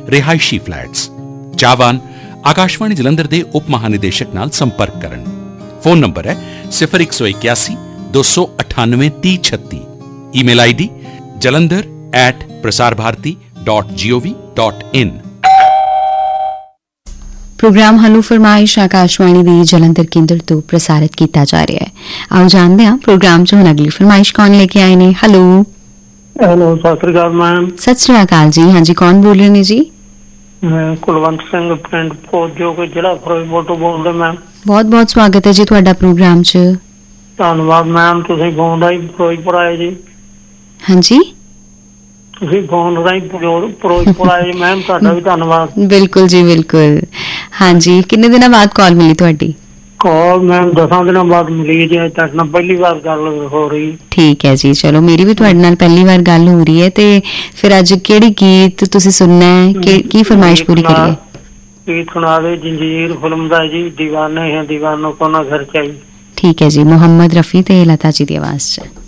ਰਿਹਾਇਸ਼ੀ ਫਲੈਟਸ। ਚਾਹਵਾਨ ਆਕਾਸ਼ਵਾਣੀ ਜਲੰਧਰ ਦੇ ਉਪ ਮਹਾਨਿਦੇਸ਼ਕ ਨਾਲ ਸੰਪਰਕ ਕਰਨ। ਫੋਨ ਨੰਬਰ ਹੈ 0181 298 3036। Email ID jalandhar@prasarbharati.gov.in। Programme hello ਫਰਮਾਇਸ਼ Akashvani ਦੇ ਜਲੰਧਰ ਕੇਂਦਰ ਤੋਂ ਪ੍ਰਸਾਰਿਤ ਕੀਤਾ ਜਾ ਰਿਹਾ ਹੈ। ਆਓ ਜਾਣਦੇ ਹਾਂ ਪ੍ਰੋਗਰਾਮ 'ਚ ਹੁਣ ਅਗਲੀ ਫਰਮਾਇਸ਼ ਕੌਣ ਲੈ ਕੇ ਆਏ ਨੇ। ਹੈਲੋ ਸਤਿ ਸ੍ਰੀ ਅਕਾਲ ਮੈਮ। ਸਤਿ ਸ੍ਰੀ ਅਕਾਲ ਜੀ। ਹਾਂਜੀ, ਕੌਣ ਬੋਲ ਰਹੇ ਨੇ ਜੀ? ਮੈਂ ਕੁਲਵੰਤ ਸਿੰਘ ਪਿੰਡ ਪੋਜੋ ਕੇ ਜ਼ਿਲ੍ਹਾ ਫਿਰੋਜ਼ਪੁਰ ਤੋਂ ਬੋਲ ਰਿਹਾ ਮੈਮ। ਬਹੁਤ ਬਹੁਤ ਸਵਾਗਤ ਹੈ ਜੀ ਤੁਹਾਡਾ ਪ੍ਰੋਗਰਾਮ 'ਚ। ਧੰਨਵਾਦ ਮੈਮ, ਤੁਸੀਂ ਫੋਨ ਰਾਹੀਂ ਫਿਰੋਜ਼ਪੁਰ ਆਏ ਜੀ। ਹਾਂਜੀ, ਤੁਸੀਂ ਫੋਨ ਰਾਹੀਂ ਫਿਰੋਜ਼ਪੁਰ ਆਏ ਜੀ ਮੈਮ, ਤੁਹਾਡਾ ਵੀ ਧੰਨਵਾਦ। ਬਿਲਕੁਲ ਜੀ ਬਿਲਕੁਲ। ਹਾਂਜੀ, ਕਿੰਨੇ ਦਿਨਾਂ ਬਾਅਦ ਕਾਲ ਮਿਲੀ ਤੁਹਾਡੀ? ਕਾਲ ਮੈਮ 10 ਦਿਨਾਂ ਬਾਅਦ ਮਿਲੀ ਜੀ। ਅੱਜ ਤੱਕ ਨਾਲ ਪਹਿਲੀ ਵਾਰ ਗੱਲ ਹੋ ਰਹੀ। ਠੀਕ ਹੈ ਜੀ, ਚਲੋ ਮੇਰੀ ਵੀ ਤੁਹਾਡੇ ਨਾਲ ਪਹਿਲੀ ਵਾਰ ਗੱਲ ਹੋ ਰਹੀ ਹੈ। ਤੇ ਫਿਰ ਅੱਜ ਕਿਹੜੀ ਗੀਤ ਤੁਸੀਂ ਸੁਣਨਾ ਹੈ? ਕੀ ਫਰਮਾਇਸ਼ ਪੂਰੀ ਕਰੀਏ? ਗੀਤ ਸੁਣਾ ਦੇ ਜੰਜੀਰ ਫਿਲਮ ਦਾ ਜੀ, ਦੀਵਾਨੇ ਹੈ ਦੀਵਾਨੋਂ ਕੋ ਨਾ ਘਰ ਚਾਹੀਏ। ਠੀਕ ਹੈ ਜੀ, ਮੁਹੰਮਦ ਰਫੀ ਤੇ ਲਤਾ ਜੀ ਦੀ ਆਵਾਜ਼ 'ਚ।